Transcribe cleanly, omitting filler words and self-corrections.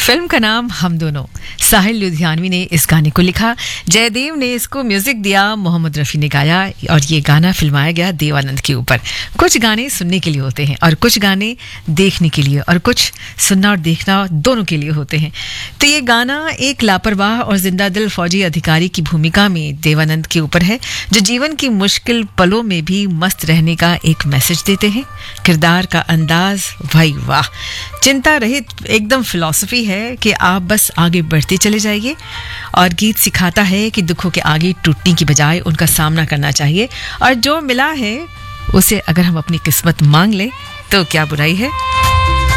Film का नाम हम दोनों। साहिल लुधियानवी ने इस गाने को लिखा, जयदेव ने इसको म्यूजिक दिया, मोहम्मद रफ़ी ने गाया और ये गाना फिल्माया गया देवानंद के ऊपर। कुछ गाने सुनने के लिए होते हैं और कुछ गाने देखने के लिए, और कुछ सुनना और देखना दोनों के लिए होते हैं। तो ये गाना एक लापरवाह और जिंदा दिल फौजी अधिकारी की भूमिका में देवानंद के ऊपर है, जो जीवन की मुश्किल पलों में भी मस्त रहने का एक मैसेज देते हैं। किरदार का अंदाज भाई वाह, चिंता रहित एकदम फिलॉसफी है कि आप बस आगे बढ़ते चले जाइए। और गीत सिखाता है कि दुखों के आगे टूटने की बजाय उनका सामना करना चाहिए, और जो मिला है उसे अगर हम अपनी किस्मत मांग लें तो क्या बुराई है।